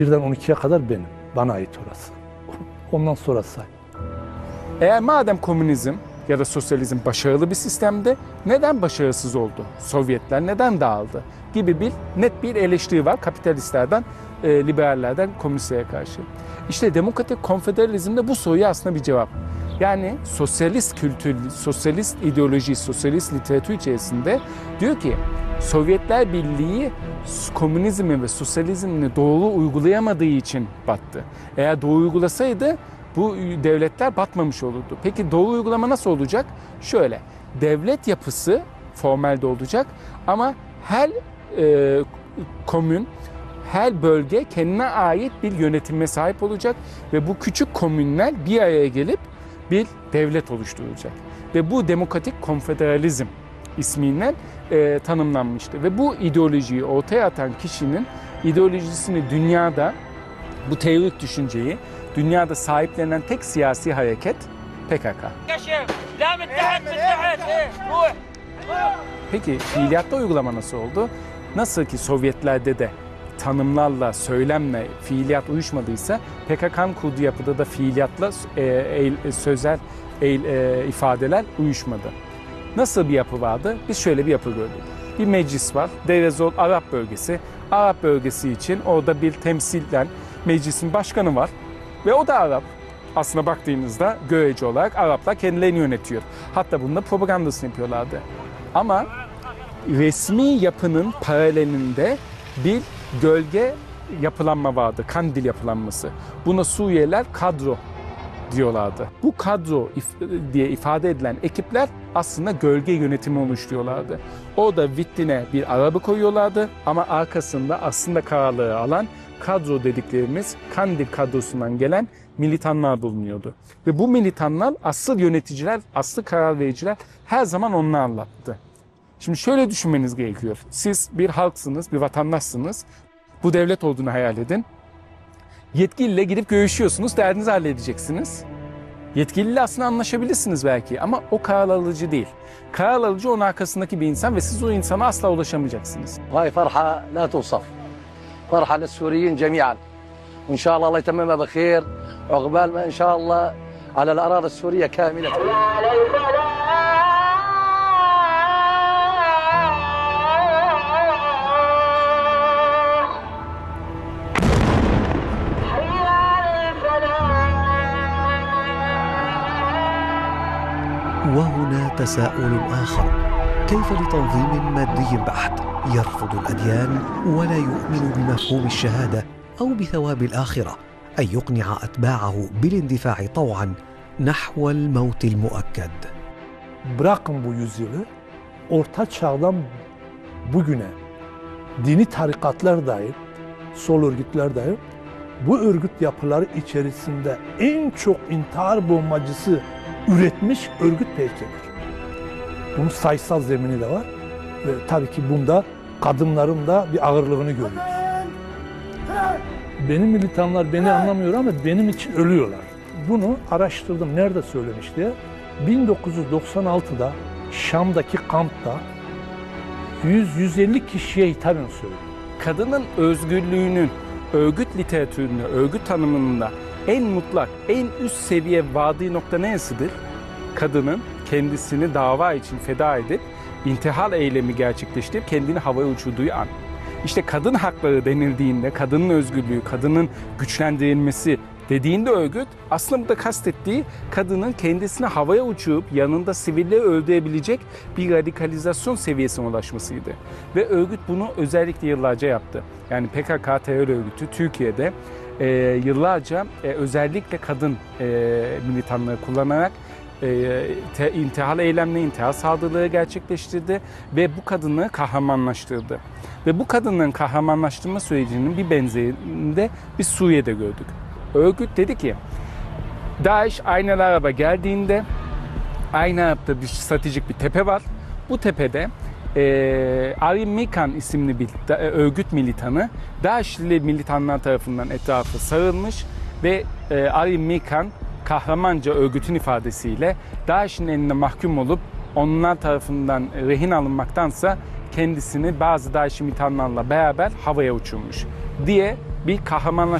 1'den 12'ye kadar benim. Bana ait orası. Ondan sonra say. Eğer madem komünizm ya da sosyalizm başarılı bir sistemde neden başarısız oldu? Sovyetler neden dağıldı? Gibi bir net bir eleştiri var kapitalistlerden, liberallerden komünistlere karşı. İşte demokratik konfederalizmde bu soruya aslında bir cevap. Yani sosyalist kültür, sosyalist ideoloji, sosyalist literatür içerisinde diyor ki Sovyetler Birliği komünizmi ve sosyalizmini doğru uygulayamadığı için battı. Eğer doğru uygulasaydı bu devletler batmamış olurdu. Peki doğru uygulama nasıl olacak? Şöyle, devlet yapısı formelde olacak ama her komün, her bölge kendine ait bir yönetime sahip olacak ve bu küçük komünler bir araya gelip bir devlet oluşturulacak. Ve bu demokratik konfederalizm ismiyle tanımlanmıştı. Ve bu ideolojiyi ortaya atan kişinin ideolojisini dünyada, bu teorik düşünceyi dünyada sahiplenen tek siyasi hareket PKK. Peki fiiliyatta uygulama nasıl oldu? Nasıl ki Sovyetlerde de tanımlarla, söylemle fiiliyat uyuşmadıysa PKK'nın kurduğu yapıda da fiiliyatla sözel ifadeler uyuşmadı. Nasıl bir yapı vardı? Biz şöyle bir yapı gördük. Bir meclis var. Deirezor Arap bölgesi. Arap bölgesi için orada bir temsilen meclisin başkanı var. Ve o da Arap. Aslına baktığınızda görece olarak Araplar kendilerini yönetiyor. Hatta bunda propagandasını yapıyorlardı. Ama resmi yapının paralelinde bir gölge yapılanma vardı. Kandil yapılanması. Buna Suriyeliler kadro diyorlardı. Bu kadro diye ifade edilen ekipler aslında gölge yönetimi oluşturuyorlardı. O da vitrine bir araba koyuyorlardı ama arkasında aslında kararları alan kadro dediklerimiz Kandil kadrosundan gelen militanlar bulunuyordu. Ve bu militanlar asıl yöneticiler, asıl karar vericiler her zaman onlarlattı. Şimdi şöyle düşünmeniz gerekiyor. Siz bir halksınız, bir vatandaşsınız. Bu devlet olduğunu hayal edin. Yetkiliyle gidip görüşüyorsunuz, derdinizi halledeceksiniz. Yetkiliyle aslında anlaşabilirsiniz belki ama o karar alıcı değil. Karar alıcı onun arkasındaki bir insan ve siz o insana asla ulaşamayacaksınız. هاي فرحة لا توصف فرحة للسوريين جميعا وإن شاء الله الله يتممها بخير عقبال ما إن شاء الله على الأراضي السورية كاملة. وهنا تساؤل آخر، كيف لتنظيم مادي بحت يرفض الأديان ولا يؤمن بمفهوم الشهادة أو بثواب الآخرة أن يقنع أتباعه بالاندفاع طوعا نحو الموت المؤكد؟ Bırakın bu yüzyılı, Orta Çağ'dan bugüne dini tarikatlar dahil, sol örgütler dahil, bu örgüt yapıları içerisinde en çok intihar bombacısı üretmiş örgüt PKK'dır. Bunun sayısal zemini de var ve tabii ki bunda kadınların da bir ağırlığını görüyoruz. Benim militanlar beni anlamıyor ama benim için ölüyorlar. Bunu araştırdım, nerede söylemiş diye. 1996'da Şam'daki kampta 100-150 kişiye hitaben söylüyor. Kadının özgürlüğünün örgüt literatüründe, örgüt tanımında en mutlak, en üst seviye vardığı nokta neresidir? Kadının kendisini dava için feda edip intihar eylemi gerçekleştirip kendini havaya uçurduğu an. İşte kadın hakları denildiğinde, kadının özgürlüğü, kadının güçlendirilmesi dediğinde örgüt aslında burada kastettiği kadının kendisini havaya uçurup yanında sivilleri öldürebilecek bir radikalizasyon seviyesine ulaşmasıydı. Ve örgüt bunu özellikle yıllarca yaptı. Yani PKK terör örgütü Türkiye'de yıllarca özellikle kadın militanları kullanarak intihar eylemleri, intihar saldırıları gerçekleştirdi ve bu kadını kahramanlaştırdı. Ve bu kadının kahramanlaştırma sürecinin bir benzerinde biz Suriye'de gördük. Örgüt dedi ki, DAEŞ Aynel Arap'a geldiğinde, Aynel Arap'ta bir stratejik bir tepe var. Bu tepede Arim Mikan isimli bir örgüt militanı DAEŞ'li militanlar tarafından etrafı sarılmış ve Arim Mikan kahramanca örgütün ifadesiyle DAEŞ'in eline mahkum olup onlar tarafından rehin alınmaktansa kendisini bazı DAEŞ militanlarla beraber havaya uçurmuş diye bir kahramanlaşma